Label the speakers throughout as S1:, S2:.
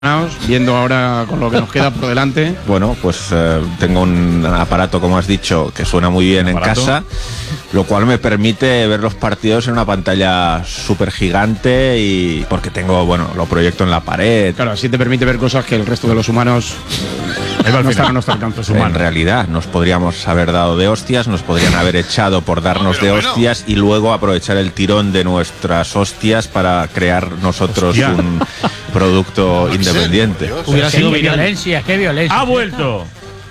S1: viendo ahora con lo que nos queda por delante.
S2: Bueno, pues tengo un aparato, como has dicho, que suena muy bien en casa, lo cual me permite ver los partidos en una pantalla súper gigante y porque tengo, bueno, lo proyecto en la pared.
S1: Claro, así te permite ver cosas que el resto de los humanos no están a nuestro alcance.
S2: En realidad, nos podríamos haber dado de hostias, nos podrían haber echado por darnos de hostias y luego aprovechar el tirón de nuestras hostias para crear nosotros un producto independiente.
S3: Hubiera sido violencia, qué violencia.
S4: Ha vuelto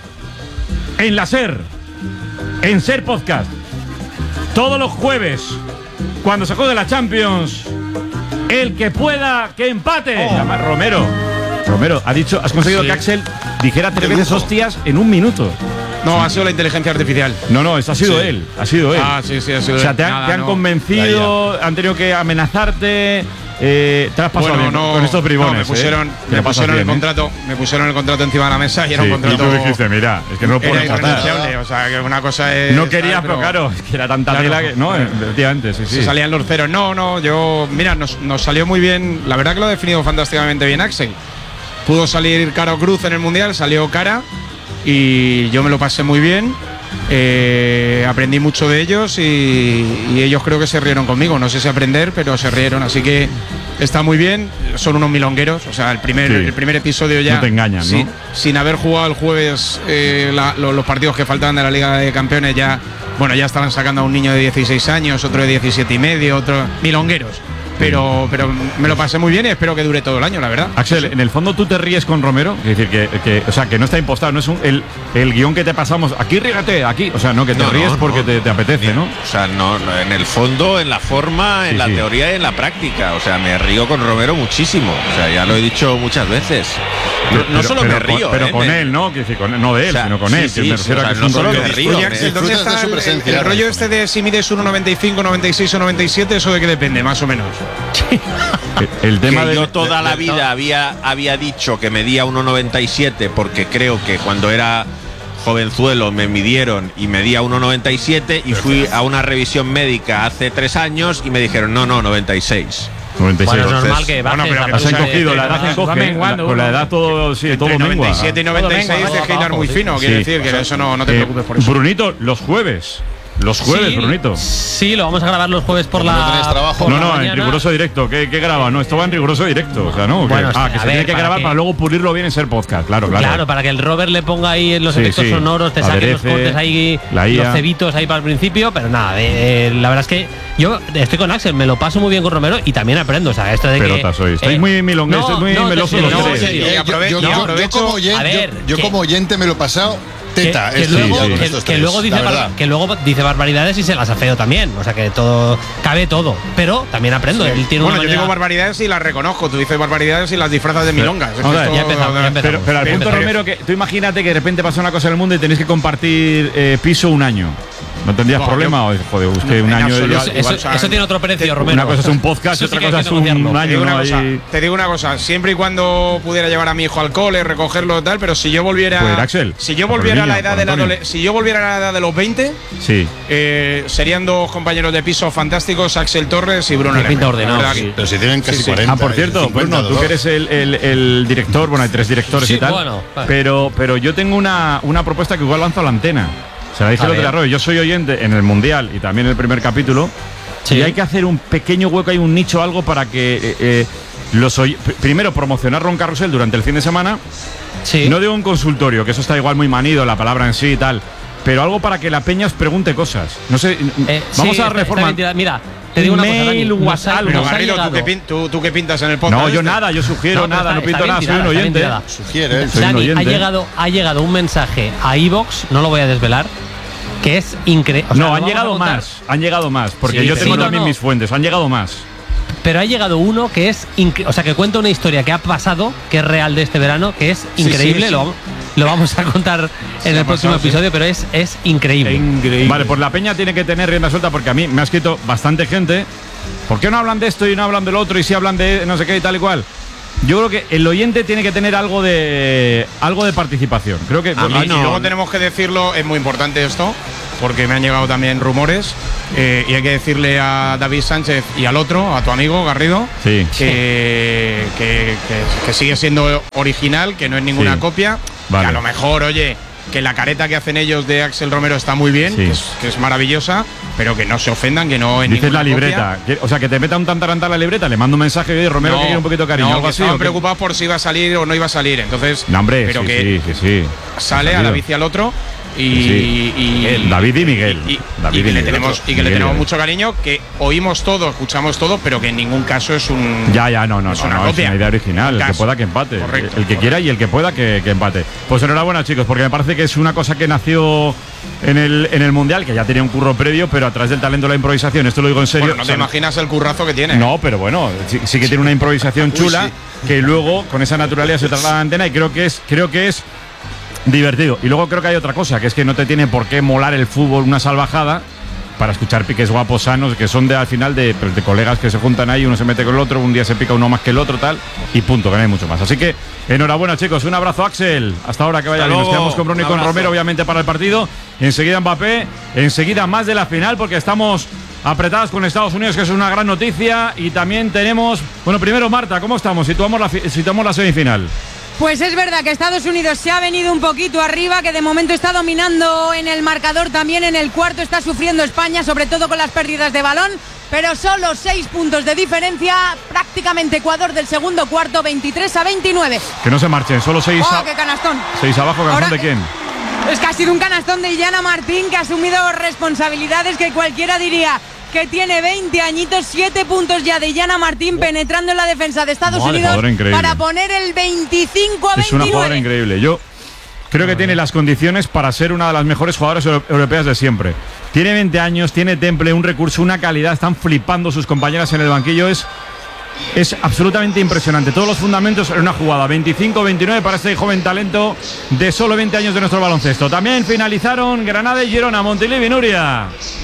S4: en la SER, en SER Podcast, todos los jueves, cuando se juegue la Champions, el que pueda que empate. Romero, has conseguido que Axel dijera 3 veces hostias en 1 minuto.
S1: No, ha sido la inteligencia artificial.
S4: No, eso ha sido él. Ha sido él.
S1: Ah, sí, ha sido él.
S4: O sea, te han convencido, han tenido que amenazarte. Te has pasado bien con estos bribones.
S1: Me pusieron el contrato encima de la mesa y era un contrato.
S4: Y tú dijiste, mira, es que no lo puedo
S1: irrenunciable. O sea, que una cosa es.
S4: No querías, pero claro, es que era tanta tela que. No, efectivamente, sí.
S1: Se salían los ceros. Mira, nos salió muy bien. La verdad que lo ha definido fantásticamente bien Axel. Pudo salir cara o cruz en el Mundial, salió cara y yo me lo pasé muy bien. Aprendí mucho de ellos y ellos creo que se rieron conmigo. No sé si aprender, pero se rieron, así que está muy bien. Son unos milongueros, o sea, el primer episodio ya.
S4: No te engañan, ¿no?
S1: Sin haber jugado el jueves los partidos que faltaban de la Liga de Campeones, ya estaban sacando a un niño de 16 años, otro de 17 y medio, otro milongueros. Pero me lo pasé muy bien y espero que dure todo el año, la verdad.
S4: Axel, en el fondo tú te ríes con Romero, es decir, que no está impostado, no es el guión que te pasamos, aquí rígate, aquí, o sea, no, que te ríes porque te apetece, ¿no?
S2: O sea, no, en el fondo, en la forma, en la teoría y en la práctica, o sea, me río con Romero muchísimo, o sea, ya lo he dicho muchas veces. No solo me río,
S4: pero con él, ¿no? No de él, sino con él.
S2: No solo me río.
S1: ¿Dónde está el rollo este de si mides 1,95, 96 o 97? ¿Eso de qué depende, más o menos?
S2: El tema que yo toda la vida había dicho que medía 1,97 porque creo que cuando era jovenzuelo me midieron y medía 1,97 y fui a una revisión médica hace 3 años y me dijeron no, 96.
S4: 96.
S3: Bueno, es normal que bajes.
S4: Has encogido, la edad encoge, con la edad todo mengua.
S1: 97 y 96 de girar muy fino, quiere decir que eso no te preocupes por eso.
S4: Brunito, los jueves, Brunito.
S3: Sí, lo vamos a grabar los jueves por la.
S5: ¿No tenés trabajo?
S4: No, en riguroso directo. ¿Qué graba? No, esto va en riguroso directo. O sea, no.
S3: Bueno,
S4: que se tiene que grabar para luego pulirlo bien en Ser Podcast. Claro.
S3: Claro, para que el Robert le ponga ahí los efectos sonoros, te saque los cortes ahí, los cebitos ahí para el principio. Pero nada, la verdad es que yo estoy con Axel, me lo paso muy bien con Romero y también aprendo. O sea, esto de
S4: pelota sois. Estáis muy milongues, muy melosos los tres.
S5: Yo como oyente me lo he pasado.
S3: Que luego dice barbaridades y se las afeo también. O sea que cabe todo. Pero también aprendo. Él tiene
S1: yo digo barbaridades y las reconozco. Tú dices barbaridades y las disfrazas de milongas.
S3: Ya empezamos.
S4: Pero al punto, Romero, que tú imagínate que de repente pasa una cosa en el mundo y tenéis que compartir piso 1 año. ¿No tendrías problema? Joder, usted un año.
S3: Eso tiene otro precio, Romero.
S4: Una cosa es un podcast y otra cosa es un año.
S1: Te digo una cosa, siempre y cuando pudiera llevar a mi hijo al cole, recogerlo y tal, pero si yo volviera.
S4: Pues Axel,
S1: si yo volviera a la edad de los 20, serían 2 compañeros de piso fantásticos, Axel Torres y Bruno Leme.
S5: Pero si tienen casi 40.
S4: Por cierto, Bruno, tú que eres el director, bueno, hay 3 directores y tal. Bueno, pero yo tengo una propuesta que igual lanzo a la antena. Se la dije el otro día, yo soy oyente en el Mundial y también en el primer capítulo. Y hay que hacer un pequeño hueco, hay un nicho, algo para que primero promocionar Ron Carrusel durante el fin de semana. No digo un consultorio, que eso está igual muy manido, la palabra en sí y tal, pero algo para que la peña os pregunte cosas. No sé, vamos a darle forma.
S3: Mira, te digo una cosa, Dani,
S1: WhatsApp, pero Garrido, ¿tú qué pintas en el podcast?
S4: No, yo nada, yo sugiero nada, no pinto nada, soy un oyente.
S5: Sugiere,
S3: Dani, ha llegado un mensaje a iVoox, no lo voy a desvelar, que es increíble.
S4: No, han llegado más, porque yo tengo también mis fuentes, han llegado más.
S3: Pero ha llegado uno que es que cuenta una historia que ha pasado, que es real de este verano, que es increíble. Sí. Lo vamos a contar en el próximo episodio, pero es increíble.
S4: Vale, pues la peña tiene que tener rienda suelta porque a mí me ha escrito bastante gente. ¿Por qué no hablan de esto y no hablan del otro? Y si hablan de no sé qué y tal y cual. yo creo que el oyente tiene que tener algo de participación. Creo que
S1: y luego tenemos que decirlo, es muy importante esto, porque me han llegado también rumores, y hay que decirle a David Sánchez y al otro, a tu amigo Garrido, que sigue siendo original, que no es ninguna copia, que a lo mejor, oye, que la careta que hacen ellos de Axel Romero está muy bien, que es maravillosa, pero que no se ofendan, que no en
S4: ninguna la libreta, o sea, que te meta un tantarantá la libreta, le mando un mensaje de Romero que quiere un poquito de cariño, algo así.
S1: Estaban preocupados por si iba a salir o no iba a salir, entonces,
S4: hombre,
S1: pero sale a David y al otro. Y
S4: David y Miguel.
S1: Y que le tenemos mucho cariño, que oímos todo, escuchamos todo, pero que en ningún caso es un.
S4: No, es una idea original. El que pueda que empate. Correcto, el que quiera y el que pueda que empate. Pues enhorabuena, chicos, porque me parece que es una cosa que nació en el Mundial, que ya tenía un curro previo, pero a través del talento de la improvisación. Esto lo digo en serio.
S1: Bueno, no te imaginas el currazo que tiene.
S4: No, pero bueno, sí que tiene una improvisación chula, que luego con esa naturalidad se traslada a la antena, y creo que es divertido. Y luego creo que hay otra cosa, que es que no te tiene por qué molar el fútbol una salvajada para escuchar piques guapos sanos, que son al final de colegas que se juntan ahí, uno se mete con el otro, un día se pica uno más que el otro, tal, y punto, que no hay mucho más. Así que enhorabuena, chicos, un abrazo, Axel, hasta ahora, que vaya bien. Nos quedamos con Bruno y con Romero, obviamente, para el partido. Enseguida Mbappé, enseguida más de la final, porque estamos apretados con Estados Unidos, que es una gran noticia. Y también tenemos, bueno, primero Marta, ¿cómo estamos? Situamos la semifinal.
S6: Pues es verdad que Estados Unidos se ha venido un poquito arriba, que de momento está dominando en el marcador, también en el cuarto está sufriendo España, sobre todo con las pérdidas de balón, pero solo 6 puntos de diferencia, prácticamente Ecuador del segundo cuarto, 23-29.
S4: Que no se marchen, solo 6.
S6: ¡Oh, qué canastón!
S4: 6 abajo, ¿canastón de quién?
S6: Es que ha sido un canastón de Illana Martín, que ha asumido responsabilidades que cualquiera diría que tiene 20 añitos, 7 puntos ya de Illana Martín, penetrando en la defensa de Estados Unidos para poner el 25-29.
S4: Es una jugadora increíble. Yo creo que tiene las condiciones para ser una de las mejores jugadoras europeas de siempre. Tiene 20 años, tiene temple, un recurso, una calidad. Están flipando sus compañeras en el banquillo. Es absolutamente impresionante. Todos los fundamentos en una jugada. 25-29 para este joven talento de solo 20 años de nuestro baloncesto. También finalizaron Granada y Girona. Montilivi, Nuria.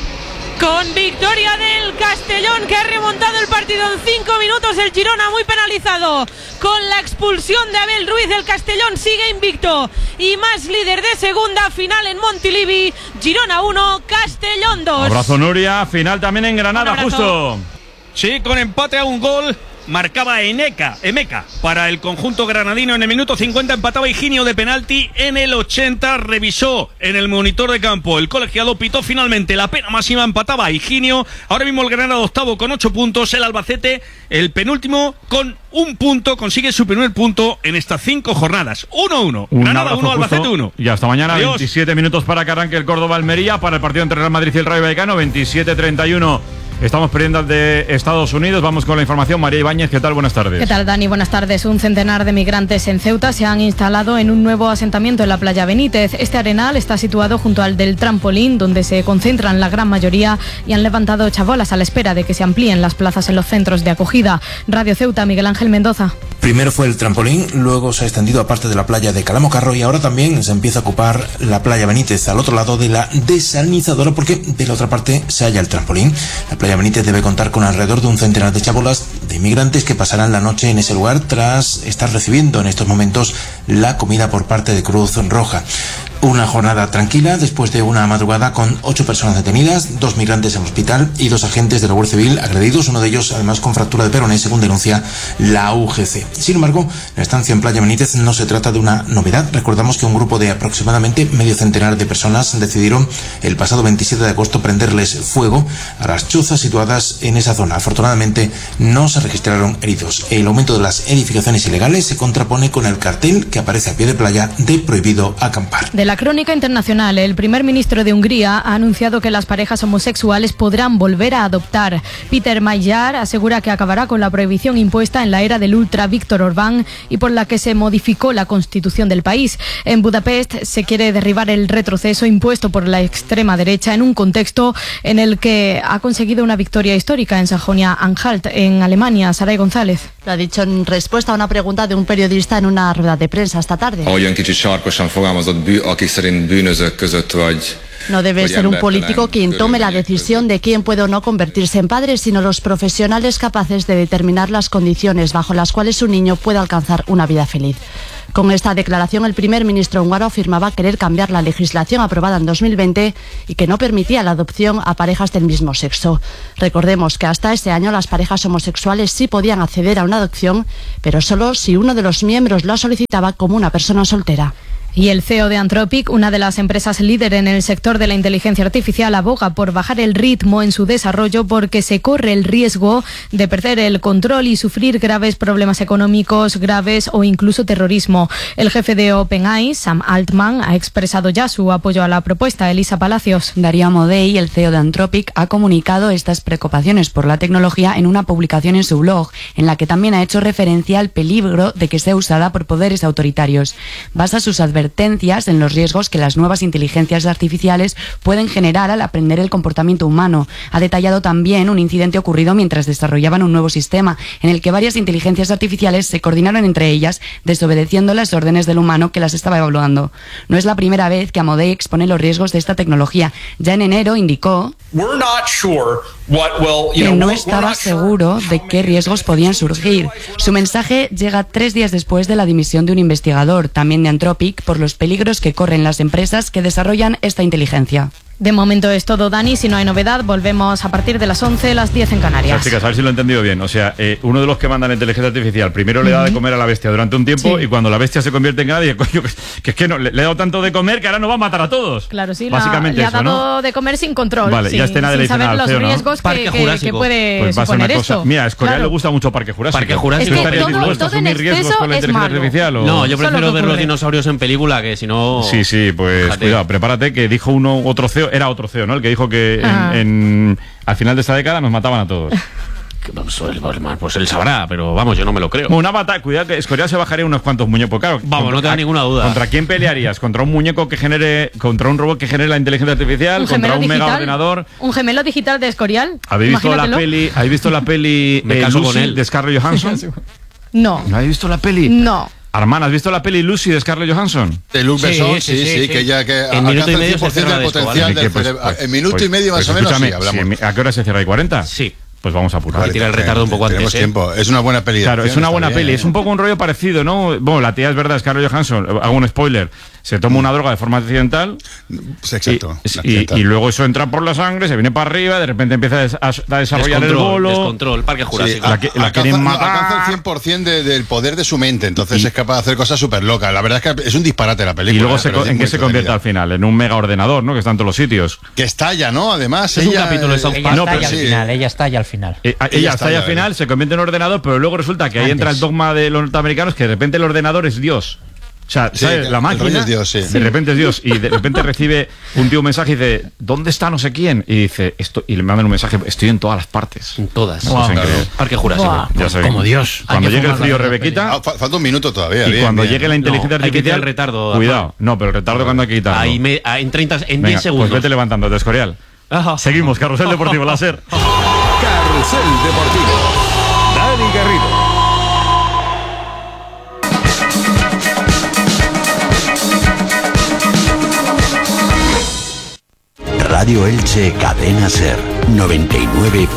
S7: Con victoria del Castellón, que ha remontado el partido en 5 minutos. El Girona muy penalizado con la expulsión de Abel Ruiz. El Castellón sigue invicto y más líder de segunda. Final en Montilivi, Girona 1, Castellón 2.
S4: Abrazo, Nuria. Final también en Granada, justo.
S8: Sí, con empate a un gol. Marcaba Emeka para el conjunto granadino. En el minuto 50 empataba Higinio de penalti. En el 80 revisó en el monitor de campo el colegiado, pitó finalmente la pena máxima, empataba Higinio. Ahora mismo el Granada octavo con 8 puntos. El Albacete, el penúltimo, con 1 punto, consigue su primer punto en estas 5 jornadas. 1-1. Granada 1, Albacete 1.
S4: Y hasta mañana. Adiós. 27 minutos para que arranque el Córdoba-Almería para el partido entre Real Madrid y el Rayo Vallecano. 27-31. Estamos perdiendo de Estados Unidos. Vamos con la información. María Ibáñez, ¿qué tal? Buenas tardes.
S9: ¿Qué tal, Dani? Buenas tardes. Un centenar de migrantes en Ceuta se han instalado en un nuevo asentamiento en la playa Benítez. Este arenal está situado junto al del trampolín, donde se concentran la gran mayoría, y han levantado chabolas a la espera de que se amplíen las plazas en los centros de acogida. Radio Ceuta, Miguel Ángel Mendoza.
S10: Primero fue el trampolín, luego se ha extendido a parte de la playa de Calamo Carro y ahora también se empieza a ocupar la playa Benítez, al otro lado de la desalinizadora, porque de la otra parte se halla el trampolín. La playa Benítez debe contar con alrededor de un centenar de chabolas de inmigrantes que pasarán la noche en ese lugar tras estar recibiendo en estos momentos la comida por parte de Cruz Roja. Una jornada tranquila después de una madrugada con 8 personas detenidas, 2 migrantes en hospital y 2 agentes de la Guardia Civil agredidos, uno de ellos además con fractura de peroné, según denuncia la UGC. Sin embargo, la estancia en Playa Benítez no se trata de una novedad. Recordamos que un grupo de aproximadamente medio centenar de personas decidieron el pasado 27 de agosto prenderles fuego a las chozas situadas en esa zona. Afortunadamente no se registraron heridos. El aumento de las edificaciones ilegales se contrapone con el cartel que aparece a pie de playa de prohibido acampar.
S9: De la crónica internacional, el primer ministro de Hungría ha anunciado que las parejas homosexuales podrán volver a adoptar. Peter Magyar asegura que acabará con la prohibición impuesta en la era del ultra Viktor Orbán y por la que se modificó la constitución del país. En Budapest se quiere derribar el retroceso impuesto por la extrema derecha en un contexto en el que ha conseguido una victoria histórica en Sajonia-Anhalt, en Alemania. Saray González.
S11: Lo ha dicho en respuesta a una pregunta de un periodista en una rueda de prensa esta tarde. No debe ser un político quien tome la decisión de quién puede o no convertirse en padre, sino los profesionales capaces de determinar las condiciones bajo las cuales un niño puede alcanzar una vida feliz. Con esta declaración, el primer ministro húngaro afirmaba querer cambiar la legislación aprobada en 2020 y que no permitía la adopción a parejas del mismo sexo. Recordemos que hasta ese año las parejas homosexuales sí podían acceder a una adopción, pero solo si uno de los miembros lo solicitaba como una persona soltera.
S9: Y el CEO de Anthropic, una de las empresas líder en el sector de la inteligencia artificial, aboga por bajar el ritmo en su desarrollo porque se corre el riesgo de perder el control y sufrir graves problemas económicos graves o incluso terrorismo. El jefe de OpenAI, Sam Altman, ha expresado ya su apoyo a la propuesta. Elisa Palacios.
S12: Darío Amodei, el CEO de Anthropic, ha comunicado estas preocupaciones por la tecnología en una publicación en su blog, en la que también ha hecho referencia al peligro de que sea usada por poderes autoritarios. Basa sus advertencias en los riesgos que las nuevas inteligencias artificiales pueden generar al aprender el comportamiento humano. Ha detallado también un incidente ocurrido mientras desarrollaban un nuevo sistema, en el que varias inteligencias artificiales se coordinaron entre ellas, desobedeciendo las órdenes del humano que las estaba evaluando. No es la primera vez que Amodei expone los riesgos de esta tecnología. Ya en enero indicó que no estaba seguro de qué riesgos podían surgir. Su mensaje llega 3 días después de la dimisión de un investigador, también de Anthropic, por los peligros que corren las empresas que desarrollan esta inteligencia.
S9: De momento es todo, Dani. Si no hay novedad, volvemos a partir de las 11, las 10 en Canarias.
S4: O sea, chicas, a ver si lo he entendido bien. O sea, uno de los que manda la inteligencia artificial primero le da de comer a la bestia durante un tiempo, y cuando la bestia se convierte en ganado, coño, que es que no, le he dado tanto de comer que ahora no va a matar a todos.
S9: Claro, sí,
S4: básicamente
S9: le ha
S4: eso,
S9: dado
S4: ¿no?
S9: de comer sin control.
S4: Vale,
S9: sin,
S4: ya está
S9: sin saber los riesgos que puede
S4: pues
S9: suponer esto.
S4: Mira, a Escorial le gusta mucho Parque Jurásico.
S3: Parque Jurásico.
S9: Es que todo en exceso
S4: con la
S9: es
S4: inteligencia
S9: malo.
S4: artificial, ¿o?
S3: No, yo prefiero ver los dinosaurios en película, que si no...
S4: Sí, pues fíjate. Cuidado, prepárate, que dijo otro CEO, era otro CEO, ¿no? El que dijo que al final de esta década nos mataban a todos.
S3: Pues él sabrá, pero vamos, yo no me lo creo.
S4: Una batalla, cuidado que Escorial se bajaría unos cuantos muñecos. Claro,
S3: vamos, no tengo ninguna duda.
S4: ¿Contra quién pelearías? ¿Contra un muñeco que genere, contra un robot que genere la inteligencia artificial? ¿Contra un mega ordenador?
S9: ¿Un gemelo digital de Escorial?
S4: ¿Habéis visto la peli
S3: Me caso
S4: Lucy,
S3: con él,
S4: de Scarlett Johansson?
S9: No.
S4: ¿No habéis visto la peli?
S9: No.
S4: Armand, ¿has visto la peli Lucy de Scarlett Johansson?
S5: De Luc Besson, sí, que ella alcanza el 100% del potencial del cerebro. En minuto y medio más o menos, sí, hablamos.
S4: ¿A qué hora se cierra? ¿Y 40?
S3: Sí.
S4: Pues vamos a apurar.
S3: Vale, tira el retardo un poco
S5: tenemos
S3: antes.
S5: Tiempo. Es una buena peli.
S4: Claro, es una buena peli. Es un poco un rollo parecido, ¿no? Bueno, la tía es verdad, Scarlett Johansson. Hago un spoiler. Se toma una droga de forma accidental.
S5: Exacto.
S4: Y luego eso entra por la sangre, se viene para arriba, de repente empieza a desarrollar el bolo.
S3: Descontrol, Parque Jurásico.
S4: La quieren matar.
S5: Alcanza el 100% del poder de su mente. Entonces es capaz de hacer cosas súper locas. La verdad es que es un disparate la película.
S4: Y luego ¿en qué se convierte al final? En un mega ordenador, ¿no? Que está en todos los sitios.
S5: Que estalla, ¿no? Además,
S3: es un capítulo de South Park.
S13: Ella estalla al final.
S4: Ella estalla al final, se convierte en ordenador, pero luego resulta que ahí entra el dogma de los norteamericanos, que de repente el ordenador es Dios. O sea, ¿sabes? La máquina
S5: es Dios,
S4: de repente es Dios, y de repente recibe un tío un mensaje y dice, ¿dónde está no sé quién? Y dice, y le mandan un mensaje, estoy en todas las partes.
S3: En todas.
S4: Parque Jurásico.
S3: Ya sabéis. Como Dios.
S4: Cuando llegue el frío, Rebequita.
S5: Falta un minuto todavía.
S4: Y cuando llegue la inteligencia artificial.
S3: El retardo.
S4: Cuidado. No, pero el retardo cuando hay que quitarlo.
S3: En 10 segundos.
S4: Pues vete levantando, de Escorial. Seguimos, Carrusel Deportivo, láser.
S14: Carrusel Deportivo. Dani Garrido.
S15: Radio Elche Cadena Ser 99.1.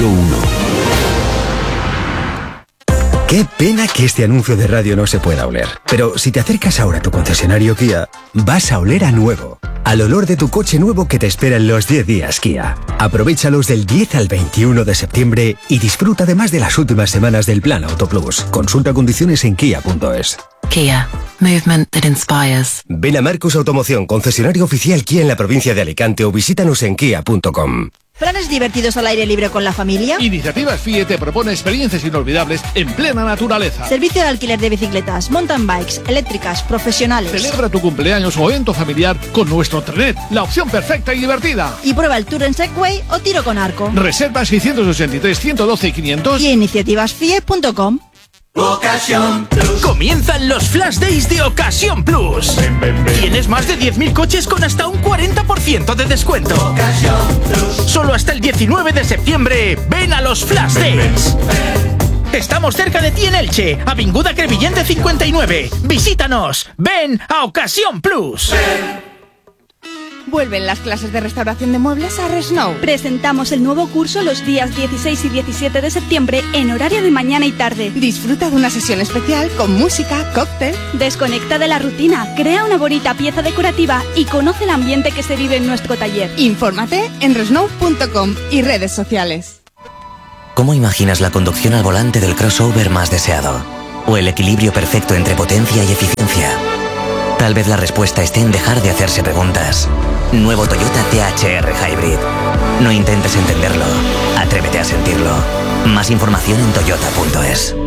S16: Qué pena que este anuncio de radio no se pueda oler. Pero si te acercas ahora a tu concesionario Kia, vas a oler a nuevo. Al olor de tu coche nuevo que te espera en los 10 días Kia. Aprovéchalos del 10 al 21 de septiembre y disfruta además de las últimas semanas del Plan Auto Plus. Consulta condiciones en kia.es.
S17: Kia. Movement that inspires.
S16: Ven a Marcus Automoción, concesionario oficial Kia en la provincia de Alicante, o visítanos en kia.com.
S18: ¿Planes divertidos al aire libre con la familia?
S19: Iniciativas FIE te propone experiencias inolvidables en plena naturaleza.
S18: Servicio de alquiler de bicicletas, mountain bikes, eléctricas, profesionales.
S19: Celebra tu cumpleaños o evento familiar con nuestro Trenet, la opción perfecta y divertida.
S18: Y prueba el tour en Segway o tiro con arco.
S19: Reserva 683 112 500
S18: y iniciativasfie.com.
S20: Ocasión Plus. Comienzan los Flash Days de Ocasión Plus. Tienes más de 10.000 coches con hasta un 40% de descuento. Ocasión Plus. Solo hasta el 19 de septiembre. Ven a los Flash Days. Estamos cerca de ti en Elche, Avinguda Crevillente 59. Visítanos. Ven a Ocasión Plus.
S13: Vuelven las clases de restauración de muebles a Resnow.
S18: Presentamos el nuevo curso los días 16 y 17 de septiembre en horario de mañana y tarde.
S13: Disfruta de una sesión especial con música, cóctel.
S18: Desconecta de la rutina, crea una bonita pieza decorativa y conoce el ambiente que se vive en nuestro taller.
S13: Infórmate en resnow.com y redes sociales.
S21: ¿Cómo imaginas la conducción al volante del crossover más deseado? ¿O el equilibrio perfecto entre potencia y eficiencia? Tal vez la respuesta esté en dejar de hacerse preguntas. Nuevo Toyota CHR Hybrid. No intentes entenderlo, atrévete a sentirlo. Más información en toyota.es.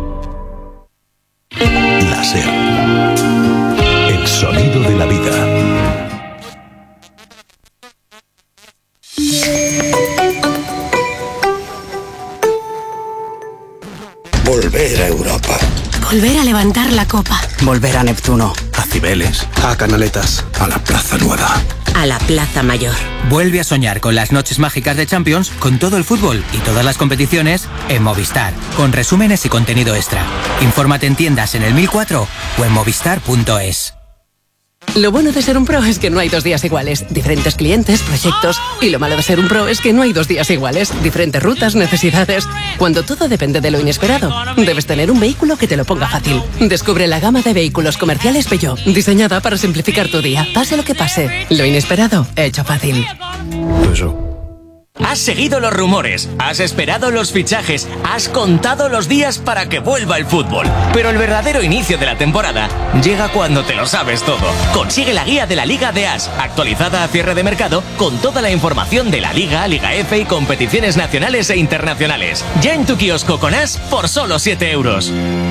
S14: La SER. El sonido de la vida.
S22: Volver a Europa.
S23: Volver a levantar la copa.
S22: Volver a Neptuno. A Cibeles. A Canaletas. A la Plaza Nueva.
S23: A la Plaza Mayor.
S24: Vuelve a soñar con las noches mágicas de Champions, con todo el fútbol y todas las competiciones en Movistar, con resúmenes y contenido extra. Infórmate en tiendas en el 1004 o en movistar.es.
S23: Lo bueno de ser un pro es que no hay 2 días iguales. Diferentes clientes, proyectos. Y lo malo de ser un pro es que no hay 2 días iguales. Diferentes rutas, necesidades. Cuando todo depende de lo inesperado, debes tener un vehículo que te lo ponga fácil. Descubre la gama de vehículos comerciales Peugeot, diseñada para simplificar tu día. Pase lo que pase, lo inesperado, hecho fácil.
S20: Has seguido los rumores, has esperado los fichajes, has contado los días para que vuelva el fútbol. Pero el verdadero inicio de la temporada llega cuando te lo sabes todo. Consigue la guía de la Liga de As, actualizada a cierre de mercado, con toda la información de la Liga, Liga F y competiciones nacionales e internacionales. Ya en tu kiosco con As por solo 7 euros.